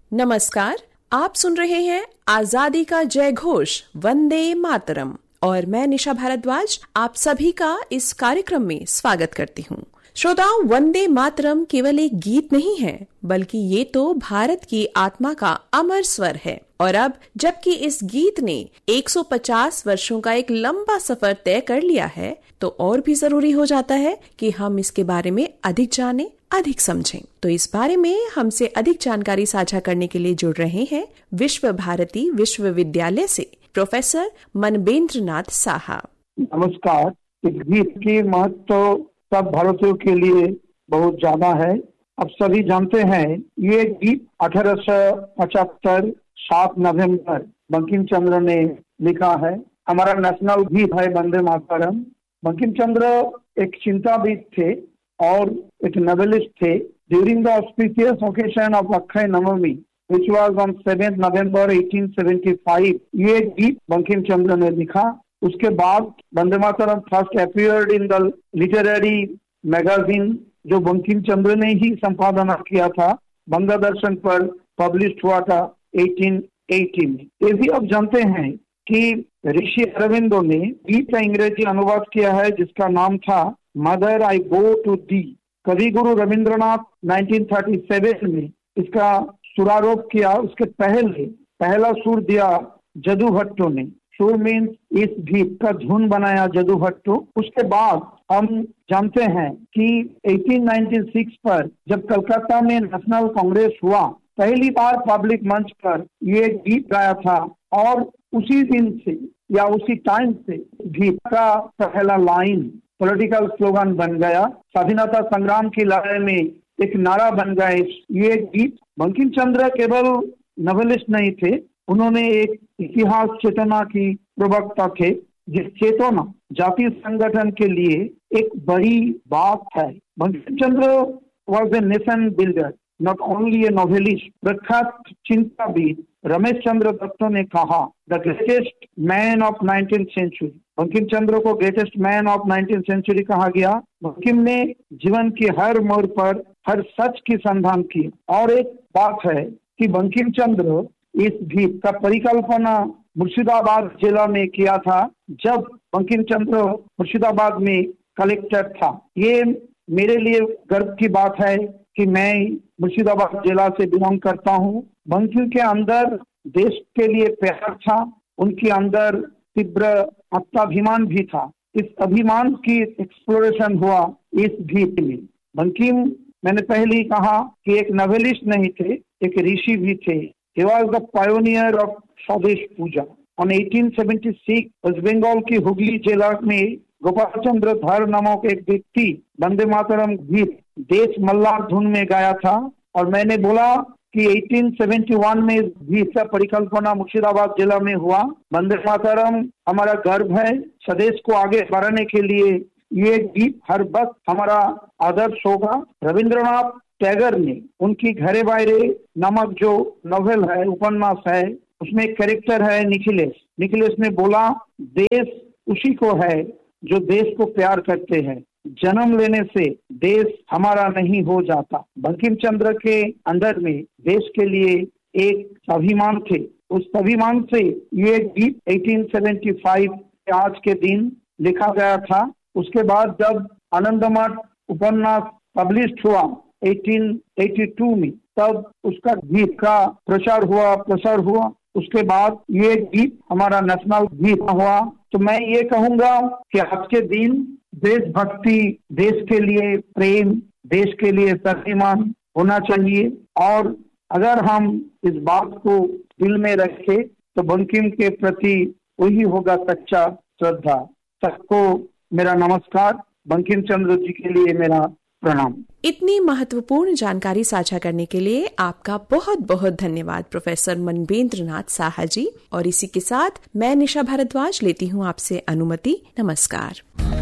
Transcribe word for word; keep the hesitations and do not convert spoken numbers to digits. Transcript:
नमस्कार, आप सुन रहे हैं आजादी का जय घोष वंदे मातरम और मैं निशा भारद्वाज आप सभी का इस कार्यक्रम में स्वागत करती हूँ। श्रोताओं, वंदे मातरम केवल एक गीत नहीं है, बल्कि ये तो भारत की आत्मा का अमर स्वर है। और अब जबकि इस गीत ने एक सौ पचास वर्षों का एक लंबा सफर तय कर लिया है, तो और भी जरूरी हो जाता है कि हम इसके बारे में अधिक जानें, अधिक समझें। तो इस बारे में हमसे अधिक जानकारी साझा करने के लिए जुड़ रहे हैं विश्व भारती विश्वविद्यालय से प्रोफेसर मनबेंद्र नाथ साहा। नमस्कार। इस गीत की महत्व सब भारतीयों के लिए बहुत ज्यादा है। अब सभी जानते हैं ये गीत अठारह सौ पचहत्तर सात नवंबर बंकिम चंद्र ने लिखा है। हमारा नेशनल गीत है वंदे मातरम। बंकिम चंद्र एक चिंताविद थे और एक नॉवेलिस्ट थे। During the auspicious occasion of Akshay Navami which was on seventh November eighteen seventy-five, ये गीत बंकिम चंद्र ने लिखा। उसके बाद Vande Mataram first appeared in the literary magazine, जो बंकिम चंद्र ने ही संपादन किया था, बंगा दर्शन पर पब्लिश हुआ था अठारह सौ अस्सी में। ये भी अब जानते हैं कि ऋषि अरविंदो ने गीत का अंग्रेजी अनुवाद किया है जिसका नाम था mother I go to the. कवि गुरु रविंद्रनाथ उन्नीस सौ सैंतीस में इसका सुरारोप किया। उसके पहले पहला सुर दिया जदू भट्टो ने। सुर मीन्स इस गीत का धुन बनाया जदू भट्टो। उसके बाद हम जानते हैं कि अठारह सौ छियानवे पर जब कलकत्ता में नेशनल कांग्रेस हुआ, पहली बार पब्लिक मंच पर ये गीत गाया था और उसी दिन से या उसी टाइम से गीत का पहला लाइन पॉलिटिकल स्लोगन बन गया। स्वाधीनता संग्राम की लड़ाई में एक नारा बन गए ये गीत। बंकिम चंद्र केवल नॉवेलिस्ट नहीं थे, उन्होंने एक इतिहास चेतना की प्रवक्ता थे, जिस चेतना जातीय संगठन के लिए एक बड़ी बात है। Bankim Chandra was a nation builder, not only A novelist. प्रख्यात चिंताविद रमेश चंद्र दत्त ने कहा the greatest man of nineteen century. Bankim Chandra को greatest man of nineteen century कहा गया। बंकिम ने जीवन की हर मोड़ पर हर सच की संधान की। और एक बात है कि बंकिम चंद्र इस गीत का परिकल्पना मुर्शिदाबाद जिला में किया था, जब बंकिम चंद्र मुर्शिदाबाद में कलेक्टर था। ये मेरे लिए गर्व की बात है कि मैं मुर्शिदाबाद जिला से बिलोंग करता हूँ। बंकिम के अंदर देश के लिए प्यार था, उनके अंदर तीव्र आत्माभिमान भी था। इस अभिमान की एक्सप्लोरेशन हुआ इस गीत में। बंकिम, मैंने पहले ही कहा कि एक नॉवेलिस्ट नहीं थे, एक ऋषि भी थे। He was the pioneer of स्वदेश पूजा। On अठारह सौ छिहत्तर वेस्ट बंगाल की हुगली जिला में गोपाल चंद्र धर नामक एक व्यक्ति वंदे मातरम गीत देश मल्लार धुन में गाया था। और मैंने बोला कि अठारह सौ इकहत्तर में गीत का परिकल्पना मुर्शिदाबाद जिला में हुआ। वंदे मातरम हमारा गर्व है। स्वदेश को आगे बढ़ाने के लिए ये गीत हर वक्त हमारा आदर्श होगा। रविंद्रनाथ टैगोर ने उनकी घरे बायरे नामक जो नॉवेल है, उपन्यास है, उसमें एक कैरेक्टर है निखिलेश। निखिलेश ने बोला देश उसी को है जो देश को प्यार करते हैं, जन्म लेने से देश हमारा नहीं हो जाता। बंकिम चंद्र के अंदर में देश के लिए एक स्वाभिमान थे। उस स्वाभिमान से ये गीत अठारह सौ पचहत्तर आज के दिन लिखा गया था। उसके बाद जब आनंदमठ उपन्यास पब्लिश हुआ अठारह सौ बयासी में, तब उसका गीत का प्रचार हुआ प्रसार हुआ। उसके बाद ये गीत हमारा नेशनल गीत हुआ। तो मैं ये कहूंगा कि आज के दिन देशभक्ति, देश के लिए प्रेम, देश के लिए स्वाभिमान होना चाहिए। और अगर हम इस बात को दिल में रखें तो बंकिम के प्रति वही होगा सच्चा श्रद्धा। सबको मेरा नमस्कार। बंकिम चंद्र जी के लिए मेरा प्रणाम। इतनी महत्वपूर्ण जानकारी साझा करने के लिए आपका बहुत बहुत धन्यवाद प्रोफेसर मनबेंद्र नाथ साहा जी। और इसी के साथ मैं निशा भारद्वाज लेती हूँ आपसे अनुमति। नमस्कार।